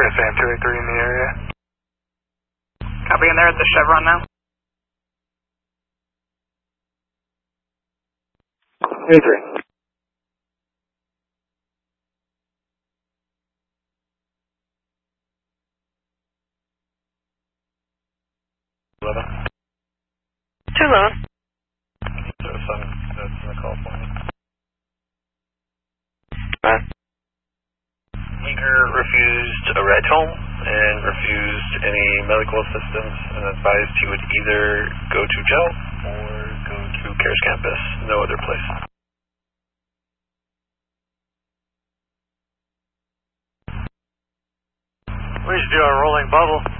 SAM 283 in the area. Copy, in there at the Chevron now. 283. Too low. That's in the call point. Yeager refused a ride home and refused any medical assistance and advised he would either go to jail or go to CARES campus, no other place. We should do a rolling bubble.